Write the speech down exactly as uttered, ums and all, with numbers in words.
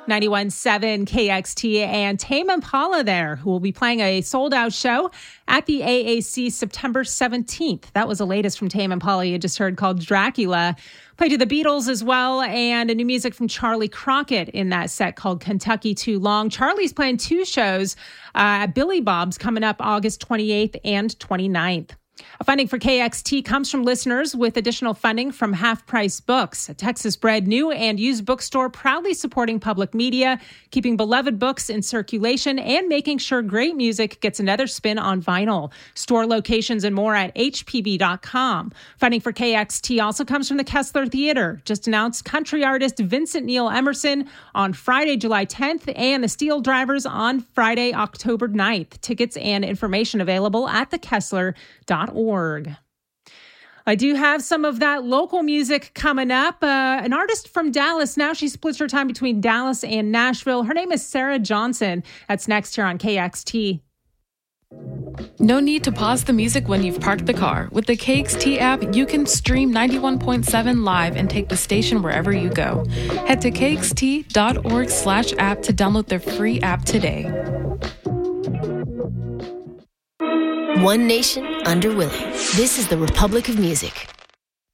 ninety-one point seven K X T and Tame Impala there, who will be playing a sold-out show at the A A C September seventeenth. That was the latest from Tame Impala you just heard, called Dracula. Played to the Beatles as well, and a new music from Charlie Crockett in that set called Kentucky Too Long. Charlie's playing two shows uh, at Billy Bob's coming up August twenty-eighth and twenty-ninth. Funding for K X T comes from listeners with additional funding from Half Price Books, a Texas-bred new and used bookstore proudly supporting public media, keeping beloved books in circulation, and making sure great music gets another spin on vinyl. Store locations and more at H P B dot com. Funding for K X T also comes from the Kessler Theater. Just announced country artist Vincent Neil Emerson on Friday, July tenth, and the Steel Drivers on Friday, October ninth. Tickets and information available at the kessler dot org. I do have some of that local music coming up. Uh, an artist from Dallas. Now she splits her time between Dallas and Nashville. Her name is Sarah Johnson. That's next here on K X T. No need to pause the music when you've parked the car. With the K X T app, you can stream ninety-one point seven live and take the station wherever you go. Head to K X T dot org slash app to download their free app today. One nation under Willie. This is the Republic of Music.